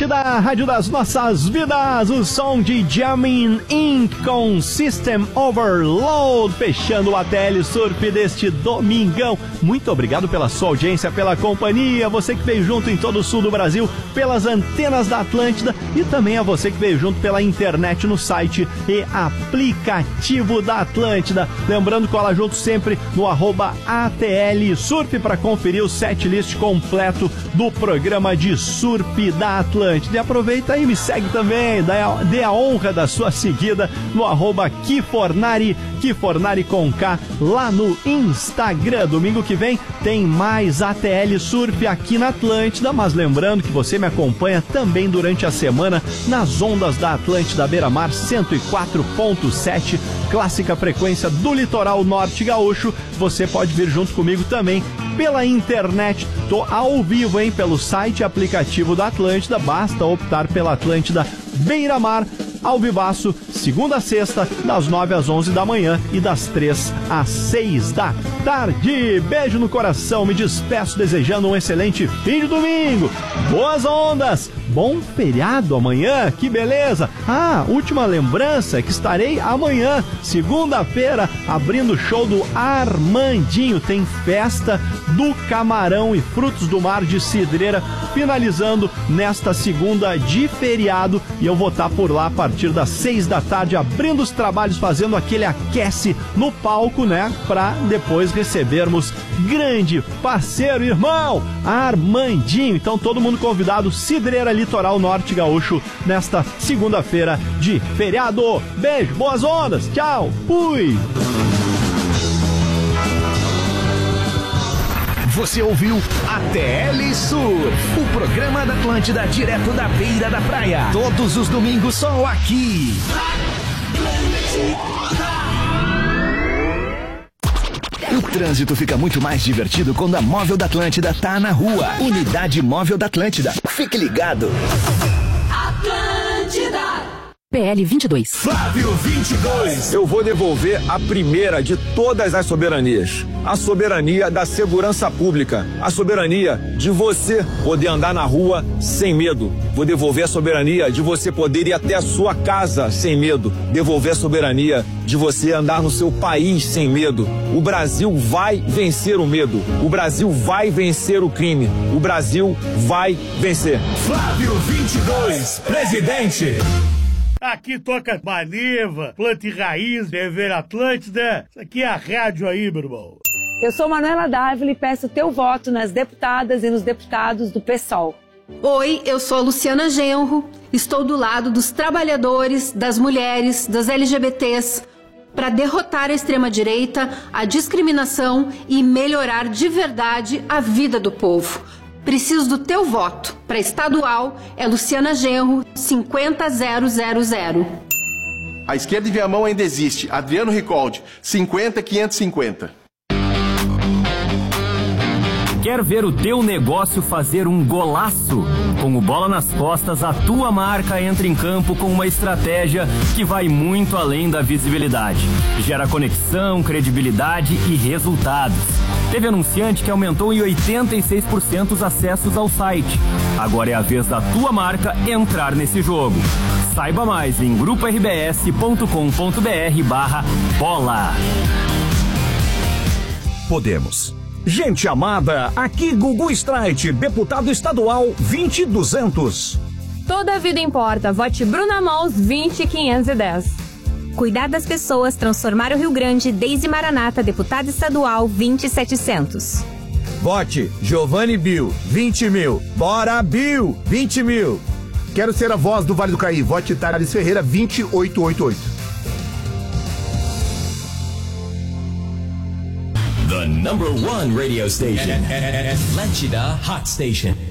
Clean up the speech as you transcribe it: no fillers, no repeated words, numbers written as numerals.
Atlântida, rádio das nossas vidas, o som de Jamming In com System Overload, fechando o ATL Surf deste domingão. Muito obrigado pela sua audiência, pela companhia, você que veio junto em todo o sul do Brasil, pelas antenas da Atlântida, e também a você que veio junto pela internet no site e aplicativo da Atlântida. Lembrando, cola junto sempre no @ATL Surf para conferir o setlist completo do programa de surf da Atlântida. E aproveita e me segue também, dê a honra da sua seguida no @Kifornari, Kifornari com K, lá no Instagram. Domingo que vem tem mais ATL Surf aqui na Atlântida, mas lembrando que você me acompanha também durante a semana nas ondas da Atlântida Beira-Mar 104.7, clássica frequência do litoral norte gaúcho. Você pode vir junto comigo também pela internet. Tô ao vivo, hein, pelo site e aplicativo da Atlântida. Basta optar pela Atlântida Beira-Mar, ao vivaço, segunda a sexta, das 9 às 11 da manhã e das 3 às 6 da tarde. Beijo no coração, me despeço desejando um excelente fim de domingo. Boas ondas, bom feriado amanhã, que beleza. Última lembrança é que estarei amanhã, segunda-feira, abrindo o show do Armandinho. Tem festa do camarão e frutos do mar de Cidreira, finalizando nesta segunda de feriado, e eu vou estar por lá a partir das 6 da tarde, abrindo os trabalhos, fazendo aquele aquece no palco, né? Pra depois recebermos grande parceiro, irmão, Armandinho. Então todo mundo convidado, Cidreira, litoral norte gaúcho, nesta segunda-feira de feriado. Beijo, boas ondas, tchau, fui! Você ouviu ATL Surf, o programa da Atlântida direto da beira da praia. Todos os domingos só aqui. O trânsito fica muito mais divertido quando a Móvel da Atlântida tá na rua. Unidade Móvel da Atlântida. Fique ligado. Atlântida. PL 22. Flávio 22. Eu vou devolver a primeira de todas as soberanias. A soberania da segurança pública. A soberania de você poder andar na rua sem medo. Vou devolver a soberania de você poder ir até a sua casa sem medo. Devolver a soberania de você andar no seu país sem medo. O Brasil vai vencer o medo. O Brasil vai vencer o crime. O Brasil vai vencer. Flávio 22, presidente. Aqui toca Maniva, Planta e Raiz, TV Atlântida. Isso aqui é a rádio aí, meu irmão. Eu sou Manuela Dávila e peço teu voto nas deputadas e nos deputados do PSOL. Oi, eu sou a Luciana Genro. Estou do lado dos trabalhadores, das mulheres, das LGBTs, para derrotar a extrema-direita, a discriminação e melhorar de verdade a vida do povo. Preciso do teu voto. Para estadual, é Luciana Genro, 50000. A esquerda em Viamão ainda existe. Adriano Ricoldi, 50550. Quer ver o teu negócio fazer um golaço? Com o Bola nas Costas, a tua marca entra em campo com uma estratégia que vai muito além da visibilidade. Gera conexão, credibilidade e resultados. Teve anunciante que aumentou em 86% os acessos ao site. Agora é a vez da tua marca entrar nesse jogo. Saiba mais em gruporbs.com.br/bola. Podemos. Gente amada, aqui Gugu Streit, deputado estadual 20200. Toda a vida importa. Vote Bruna Mols 20510. Cuidar das pessoas, transformar o Rio Grande, Deise Maranata, deputada estadual 20700. Vote Giovanni Bill, 20 mil. Bora Bill, 20 mil. Quero ser a voz do Vale do Caí. Vote Thales Ferreira, 20888. The #1 radio station. Atlântida Hot Station.